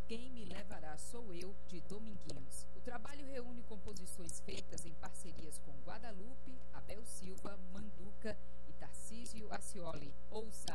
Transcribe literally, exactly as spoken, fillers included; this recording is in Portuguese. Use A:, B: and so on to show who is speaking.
A: Quem Me Levará Sou Eu, de Dominguinhos. O trabalho reúne composições feitas em parcerias com Guadalupe, Abel Silva, Manduca e Tarcísio Ascioli, ou seja,